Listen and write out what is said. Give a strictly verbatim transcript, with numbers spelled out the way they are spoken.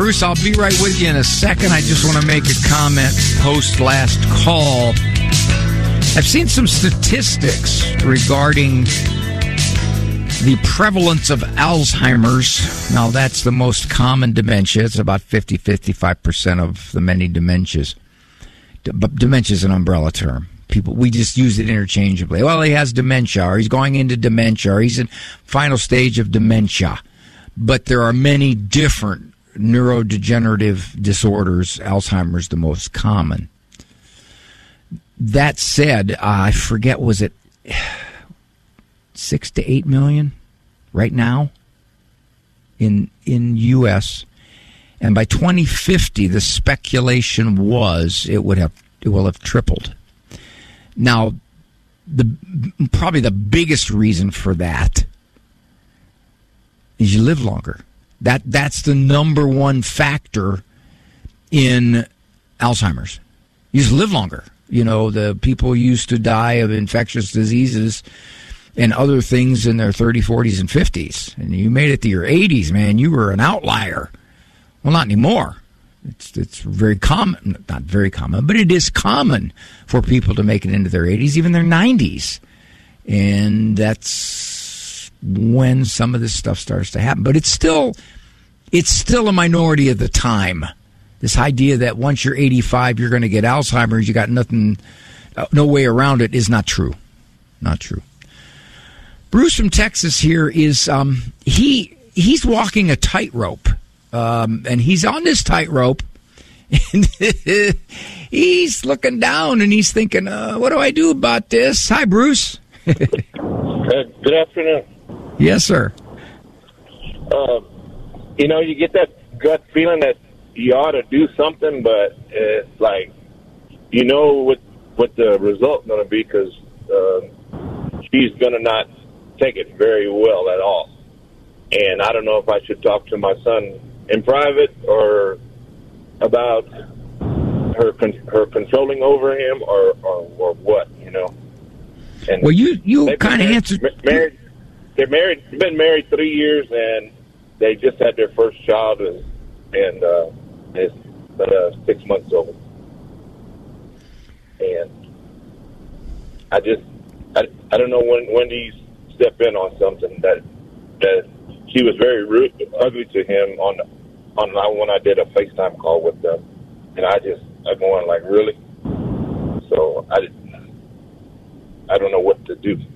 Bruce, I'll be right with you in a second. I just want to make a comment post last call. I've seen some statistics regarding the prevalence of Alzheimer's. Now, that's the most common dementia. It's about fifty to fifty-five percent of the many dementias. But dementia is an umbrella term. People, we just use it interchangeably. Well, he has dementia, or he's going into dementia, or he's in final stage of dementia. But there are many different neurodegenerative disorders. Alzheimer's the most common. That said, uh, I forget, was it six to eight million right now in in U S And by twenty fifty, the speculation was it would have it will have tripled. Now, the probably the biggest reason for that is you live longer. That that's the number one factor in Alzheimer's. You just live longer. You know, the people used to die of infectious diseases and other things in their thirties, forties, and fifties. And you made it to your eighties, man. You were an outlier. Well, not anymore. It's it's very common. Not very common, but it is common for people to make it into their eighties, even their nineties. And that's when some of this stuff starts to happen. But it's still it's still a minority of the time. This idea that once you're eighty-five, you're going to get Alzheimer's, you got nothing, no way around it, is not true. Not true. Bruce from Texas here is, um, he he's walking a tightrope. Um, and he's on this tightrope, and he's looking down, and he's thinking, uh, what do I do about this? Hi, Bruce. uh, good afternoon. Yes, sir. Uh, you know, you get that gut feeling that you ought to do something, but it's like, you know what what the result's going to be, because uh, she's going to not take it very well at all. And I don't know if I should talk to my son in private or about her con- her controlling over him or, or, or what, you know. And well, you, you kind of answered. Married, they're married. They've been married three years, and they just had their first child, and, and uh, it's uh, six months old. And I just, I, I don't know when when do you step in on something that that she was very rude, ugly to him on on when I did a FaceTime call with them, and I just I'm going like, really? So I I don't know what to do.